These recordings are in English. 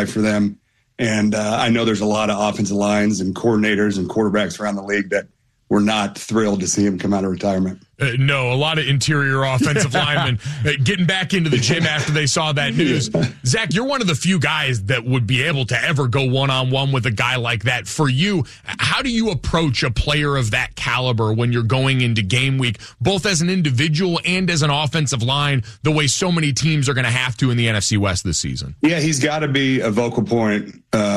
guy for them. And I know there's a lot of offensive lines and coordinators and quarterbacks around the league that were not thrilled to see him come out of retirement. No, a lot of interior offensive linemen getting back into the gym after they saw that news. Zach, you're one of the few guys that would be able to ever go one-on-one with a guy like that. For you, how do you approach a player of that caliber when you're going into game week, both as an individual and as an offensive line, the way so many teams are going to have to in the NFC West this season? Yeah, he's got to be a focal point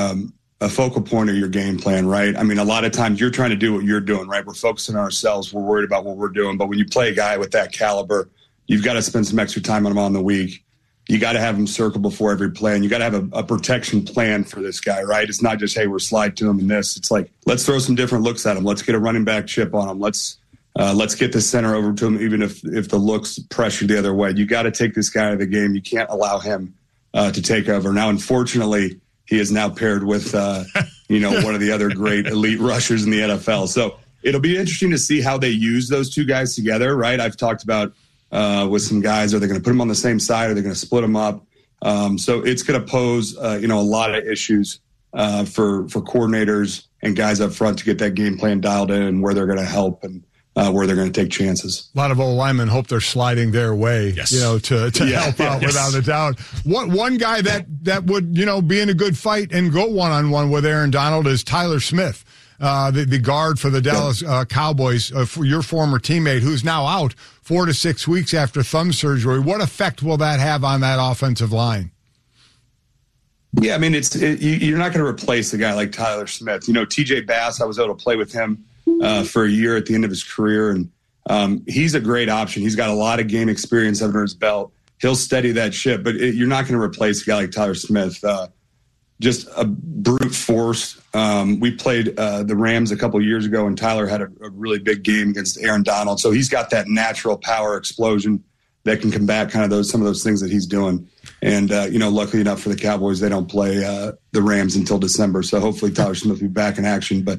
of your game plan, right? I mean, a lot of times you're trying to do what you're doing, right? We're focusing on ourselves. We're worried about what we're doing. But when you play a guy with that caliber, you've got to spend some extra time on him on the week. You got to have him circle before every play, and you got to have a protection plan for this guy, right? It's not just, hey, we're slide to him in this. It's like, let's throw some different looks at him. Let's get a running back chip on him. Let's get the center over to him, even if the looks pressure the other way. You got to take this guy out of the game. You can't allow him to take over. Now, unfortunately, he is now paired with, one of the other great elite rushers in the NFL. So it'll be interesting to see how they use those two guys together, right? I've talked about with some guys, are they going to put them on the same side? Are they going to split them up? So it's going to pose, a lot of issues for coordinators and guys up front to get that game plan dialed in and where they're going to help and where they're going to take chances. A lot of old linemen hope they're sliding their way, yes. To help out without a doubt. One guy that would, be in a good fight and go one-on-one with Aaron Donald is Tyler Smith, the guard for the Dallas Cowboys, your former teammate, who's now out 4 to 6 weeks after thumb surgery. What effect will that have on that offensive line? Yeah, I mean, you're not going to replace a guy like Tyler Smith. TJ Bass, I was able to play with him for a year at the end of his career. And he's a great option. He's got a lot of game experience under his belt. He'll steady that ship, but you're not going to replace a guy like Tyler Smith. Just a brute force. We played the Rams a couple of years ago, and Tyler had a really big game against Aaron Donald. So he's got that natural power explosion that can combat kind of some of those things that he's doing. And, luckily enough for the Cowboys, they don't play the Rams until December. So hopefully Tyler Smith will be back in action. But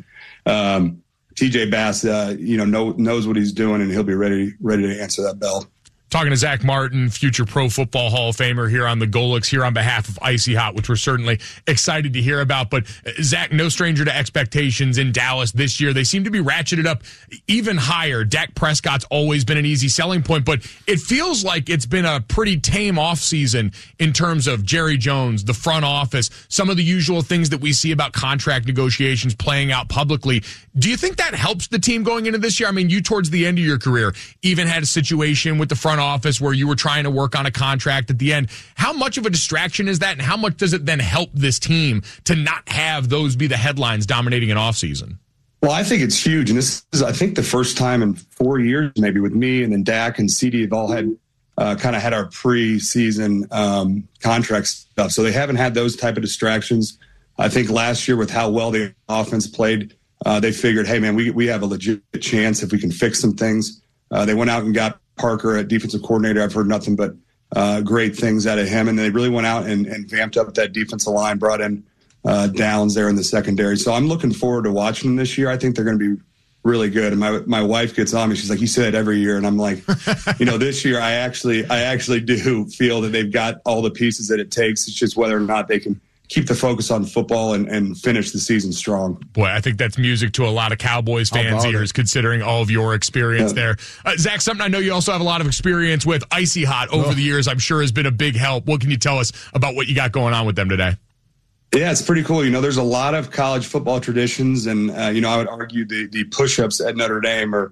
TJ Bass, knows what he's doing, and he'll be ready to answer that bell. Talking to Zach Martin, future Pro Football Hall of Famer here on the Golix, here on behalf of Icy Hot, which we're certainly excited to hear about. But Zach, no stranger to expectations in Dallas this year. They seem to be ratcheted up even higher. Dak Prescott's always been an easy selling point, but it feels like it's been a pretty tame offseason in terms of Jerry Jones, the front office, some of the usual things that we see about contract negotiations playing out publicly. Do you think that helps the team going into this year? I mean, you towards the end of your career even had a situation with the front office where you were trying to work on a contract at the end. How much of a distraction is that, and how much does it then help this team to not have those be the headlines dominating an offseason? Well, I think it's huge, and this is, I think, the first time in 4 years, maybe with me and then Dak and CD have all had kind of had our pre-season contract stuff. So they haven't had those type of distractions. I think last year with how well the offense played, they figured, hey, man, we have a legit chance if we can fix some things. They went out and got Parker at defensive coordinator. I've heard nothing but great things out of him. And they really went out and vamped up that defensive line, brought in Downs there in the secondary. So I'm looking forward to watching them this year. I think they're going to be really good. And my wife gets on me. She's like, you say it every year. And I'm like, this year I actually do feel that they've got all the pieces that it takes. It's just whether or not they can keep the focus on football and finish the season strong. Boy, I think that's music to a lot of Cowboys fans' ears, considering all of your experience there. Zach, something I know you also have a lot of experience with, Icy Hot over the years, I'm sure has been a big help. What can you tell us about what you got going on with them today? Yeah, it's pretty cool. There's a lot of college football traditions, and, I would argue the push-ups at Notre Dame are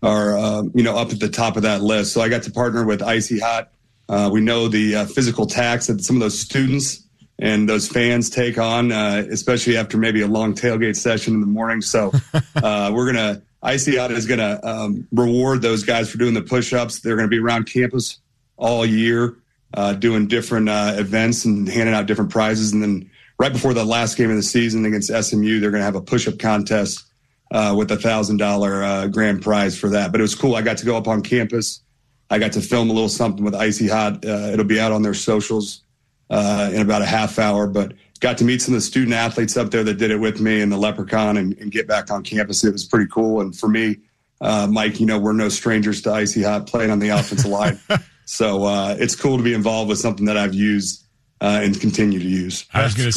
up at the top of that list. So I got to partner with Icy Hot. We know the physical tax that some of those students and those fans take on, especially after maybe a long tailgate session in the morning. So Icy Hot is going to reward those guys for doing the push-ups. They're going to be around campus all year doing different events and handing out different prizes. And then right before the last game of the season against SMU, they're going to have a push-up contest with $1,000 grand prize for that. But it was cool. I got to go up on campus. I got to film a little something with Icy Hot. It'll be out on their socials in about a half hour, but got to meet some of the student athletes up there that did it with me and the Leprechaun and get back on campus. It was pretty cool. And for me, Mike, we're no strangers to Icy Hot playing on the offensive line. So it's cool to be involved with something that I've used and continue to use. I was going to